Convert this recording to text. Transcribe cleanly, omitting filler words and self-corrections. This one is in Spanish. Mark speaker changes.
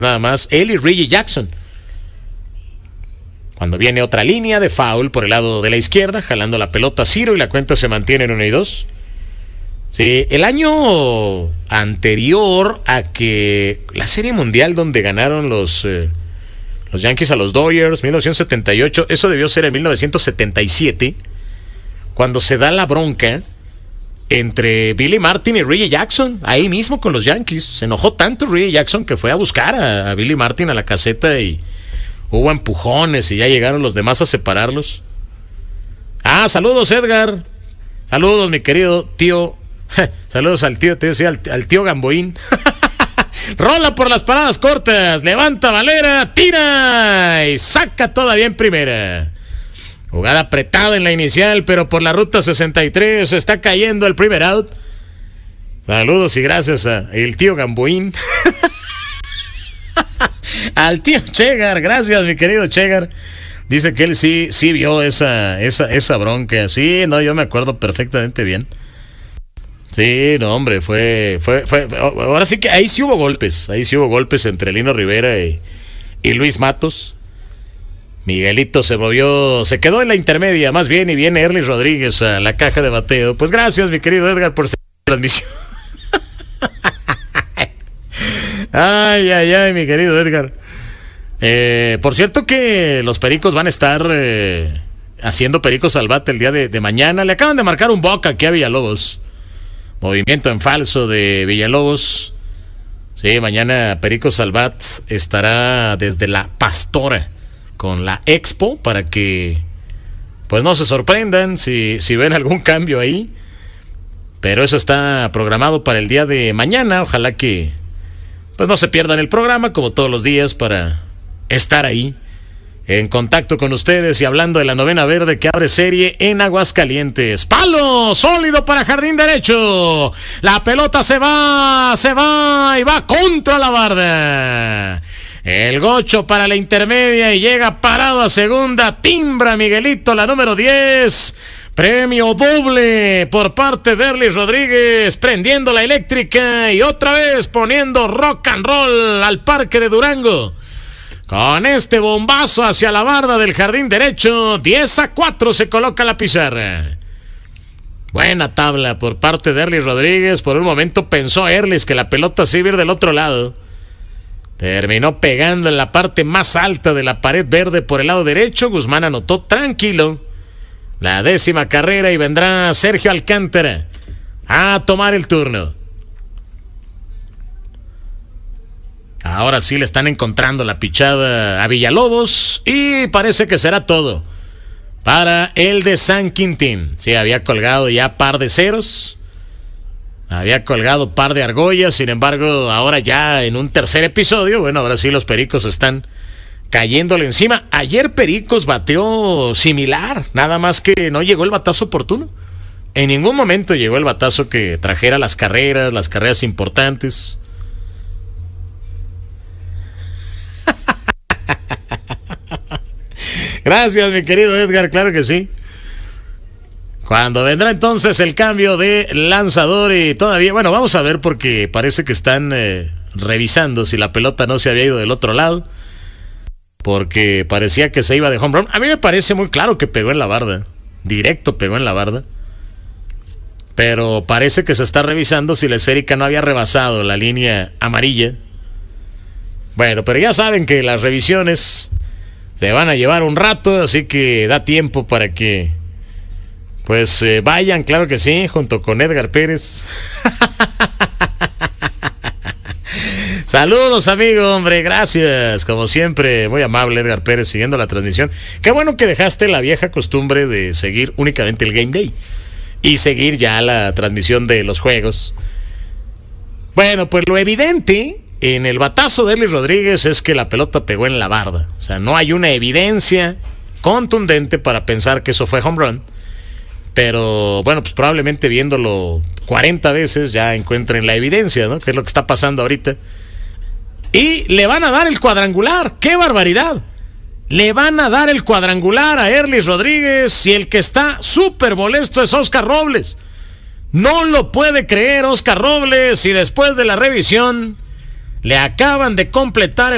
Speaker 1: nada más, él y Reggie Jackson. Cuando viene otra línea de foul por el lado de la izquierda, jalando la pelota Ciro y la cuenta se mantiene en 1-2. Sí, el año anterior a que la Serie Mundial donde ganaron los Yankees a los Dodgers, 1978, eso debió ser en 1977, cuando se da la bronca entre Billy Martin y Reggie Jackson, ahí mismo con los Yankees. Se enojó tanto Reggie Jackson que fue a buscar a Billy Martin a la caseta y hubo empujones y ya llegaron los demás a separarlos. Ah, saludos Edgar. Saludos mi querido tío. Saludos al tío, te decía, al tío Gamboín. Rola por las paradas cortas. Levanta Valera, tira y saca todavía en primera. Jugada apretada en la inicial, pero por la ruta 63 está cayendo el primer out. Saludos y gracias al tío Gamboín. Al tío Chegar, gracias mi querido Chegar. Dice que él sí vio esa bronca. Sí, no, yo me acuerdo perfectamente bien. Sí, no, hombre, fue. Ahora sí que ahí sí hubo golpes. Ahí sí hubo golpes entre Lino Rivera y Luis Matos. Miguelito se movió, se quedó en la intermedia, más bien, y viene Erlis Rodríguez a la caja de bateo. Pues gracias, mi querido Edgar, por seguir la transmisión. Ay, mi querido Edgar. Por cierto que los Pericos van a estar haciendo Pericos al bate el día de mañana. Le acaban de marcar un boca aquí a Villalobos. Movimiento en falso de Villalobos. Sí, mañana Pericos al bat estará desde la Pastora con la Expo para que pues no se sorprendan si ven algún cambio ahí. Pero eso está programado para el día de mañana. Ojalá que pues no se pierdan el programa como todos los días para estar ahí en contacto con ustedes y hablando de la novena verde que abre serie en Aguascalientes. Palo sólido para jardín derecho. La pelota se va y va contra la barda. El gocho para la intermedia y llega parado a segunda. Timbra Miguelito, la número 10. Premio doble por parte de Erlis Rodríguez, prendiendo la eléctrica y otra vez poniendo rock and roll al Parque de Durango. Con este bombazo hacia la barda del jardín derecho, 10-4 se coloca la pizarra. Buena tabla por parte de Erlis Rodríguez. Por un momento pensó Erlis que la pelota se iba a ir del otro lado. Terminó pegando en la parte más alta de la pared verde por el lado derecho. Guzmán anotó tranquilo la 10ª carrera y vendrá Sergio Alcántara a tomar el turno. Ahora sí le están encontrando la pichada a Villalobos y parece que será todo para el de San Quintín. Sí, había colgado ya par de ceros, había colgado par de argollas, sin embargo ahora ya en un tercer episodio, bueno, ahora sí los Pericos están cayéndole encima. Ayer Pericos bateó similar, nada más que no llegó el batazo oportuno. En ningún momento llegó el batazo que trajera las carreras importantes. Gracias, mi querido Edgar, claro que sí. Cuando vendrá entonces el cambio de lanzador y todavía, bueno, vamos a ver porque parece que están revisando si la pelota no se había ido del otro lado, porque parecía que se iba de home run. A mí me parece muy claro que pegó en la barda, directo pegó en la barda, pero parece que se está revisando si la esférica no había rebasado la línea amarilla. Bueno, pero ya saben que las revisiones se van a llevar un rato, así que da tiempo para que pues vayan, claro que sí, junto con Edgar Pérez. Saludos, amigo, hombre, gracias, como siempre, muy amable Edgar Pérez, siguiendo la transmisión. Qué bueno que dejaste la vieja costumbre de seguir únicamente el Game Day y seguir ya la transmisión de los juegos. Bueno, pues lo evidente en el batazo de Erlis Rodríguez es que la pelota pegó en la barda. O sea, no hay una evidencia contundente para pensar que eso fue home run. Pero bueno, pues probablemente viéndolo 40 veces ya encuentren la evidencia, ¿no? Que es lo que está pasando ahorita. Y le van a dar el cuadrangular. ¡Qué barbaridad! Le van a dar el cuadrangular a Erlis Rodríguez y el que está súper molesto es Oscar Robles. No lo puede creer Oscar Robles y después de la revisión le acaban de completar el